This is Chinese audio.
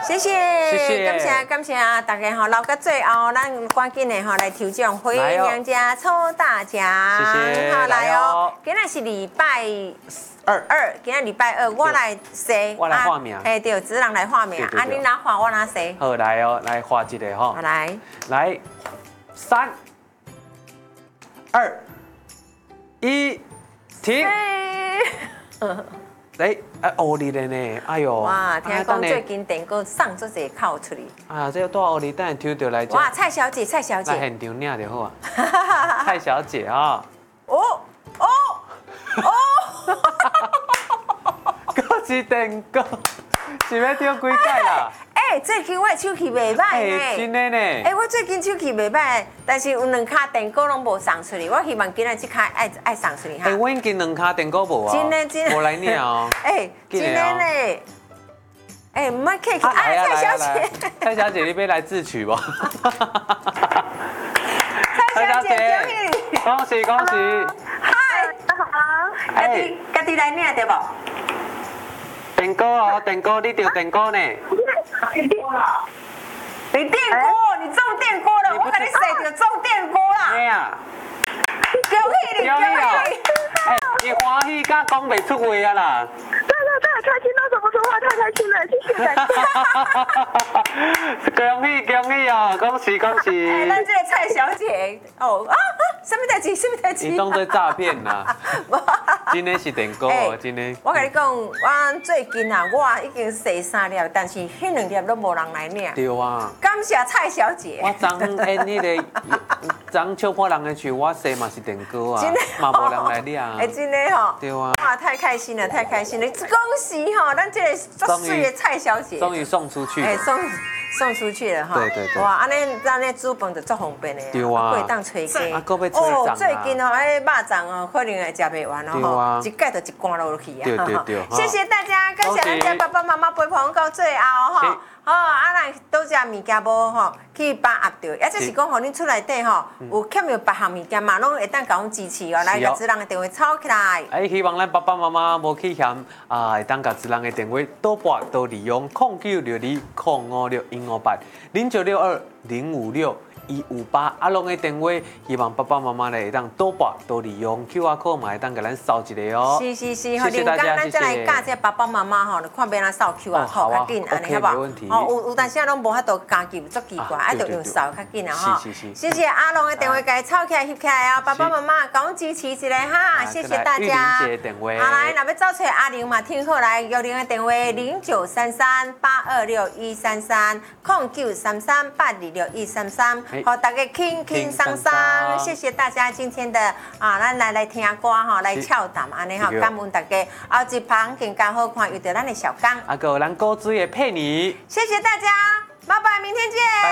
谢谢，感谢大家吼，留到最后，咱赶紧的吼来抽奖，回娘家抽大奖。 谢谢， 好来哦，今仔是礼拜二，今仔礼拜二，我来写， 我来画名。 哎对，子人来画名，啊你哪画我哪写。 好来哦，来画一个吼。 来 ，3、2、1，停。哎，黑日的呢，哎呦！ 哇，听讲最近电锅送出一个口出去。 啊，这带黑日，等下抽到来。 哇，蔡小姐，来现场领就好啊。蔡小姐啊。 哦！ 搁是电锅，是要抽几届啦？ 哎，最近我手气袂歹呢。 真的呢。 哎，我最近手气袂歹，但是有两卡电锅拢无送出去，我希望今仔这卡爱送出去哈。 哎，我已经两卡电锅无啊。真的。无来领哦。 哎，真的呢。哎，唔要客气，蔡小姐。 蔡小姐，你要来自取不？ 蔡小姐， 恭喜！ 嗨，大家好。家己来领对不？ 电锅哦，电锅，你丢电锅呢？ 你电锅，你中电锅了，我跟你说，就中电锅啦。 对啊。 恭喜你！ 哎，你欢喜甲讲袂出话啊啦。 太开心了，怎么说话？太开心了，谢谢感谢。 恭喜哦，恭喜！ 哎，咱这个蔡小姐哦啊，什么代志？ 你当作诈骗啦？真的是电锅哦，真的。 我跟你讲，我最近啊，我已经洗3粒，但是迄2粒都无人来领。 对啊。 感谢蔡小姐。 我昨演迄个，昨敲破人的曲，我洗嘛是电锅啊， 真的嘛无人来领。 哎，真的吼。 对啊。 哇，太开心了！恭喜哈，咱这个足水的蔡小姐。 终于送出去。 哎，送出去了哈。 对。 哇，安尼咱咧煮饭就足方便的。 对啊。 可以当炊鸡。 啊，搁要炊粽啊。 最近哦，哎，肉粽哦，可能会食袂完哦，一盖就一罐落去啊。 对。 谢谢大家，感谢咱家爸爸妈妈陪伴到最后哈。好，咱倒食物件无吼，去把握到，也就是讲，吼，恁厝内底吼有欠着别项物件嘛，拢会当甲阮支持哦，来甲子人的电话抄起来。 哎，希望咱爸爸妈妈无去嫌啊，会当甲子人的电话多拨多利用0962-056-158，啊，拢个电话，希望爸爸妈妈会当多拨多利用 QR code 嘛，会当甲咱扫一个哦。 是，好，另外咱再来教这爸爸妈妈吼，看别人扫 QR code 较紧，安尼好不好？哦，有但是拢无法度加急，足奇怪，爱着用扫较紧啊吼。谢谢阿龙的电话，甲抄起来、翕起来哦，爸爸妈妈甲阮支持一下哈，谢谢大家。好，来，若要找找阿玲嘛，听好来，玉玲的电话0933-826133，0933-826-133，好，大家轻轻松松，谢谢大家今天的啊，咱来听歌吼，来俏谈安尼吼，感恩大家，后一旁更加好看，遇到咱的小刚， 啊，个咱果子也配你， 谢谢大家，拜拜，明天见。